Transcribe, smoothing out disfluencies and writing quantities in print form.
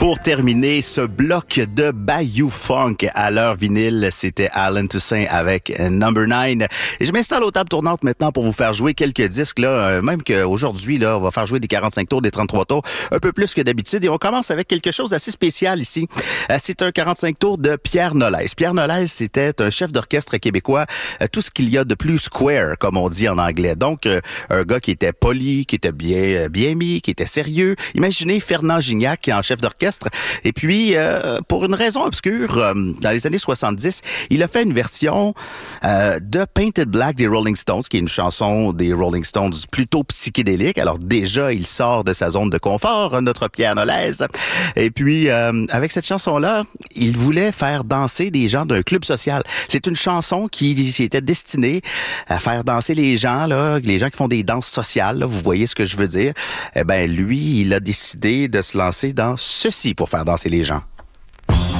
Pour terminer ce bloc de Bayou Funk à l'heure vinyle, c'était Alan Toussaint avec Number 9. Et je m'installe aux tables tournantes maintenant pour vous faire jouer quelques disques, là, même qu'aujourd'hui, là, on va faire jouer des 45 tours, des 33 tours, un peu plus que d'habitude. Et on commence avec quelque chose d'assez spécial ici. C'est un 45 tours de Pierre Nolès. Pierre Nolès, c'était un chef d'orchestre québécois, tout ce qu'il y a de plus square, comme on dit en anglais. Donc, un gars qui était poli, qui était bien mis, qui était sérieux. Imaginez Fernand Gignac en chef d'orchestre. Et puis, pour une raison obscure, dans les années 70, il a fait une version de Painted Black des Rolling Stones, qui est une chanson des Rolling Stones plutôt psychédélique. Alors déjà, il sort de sa zone de confort, notre Pierre Nolès. Et puis, avec cette chanson-là, il voulait faire danser des gens d'un club social. C'est une chanson qui était destinée à faire danser les gens qui font des danses sociales. Là, vous voyez ce que je veux dire? Eh ben, lui, il a décidé de se lancer dans ceci pour faire danser les gens.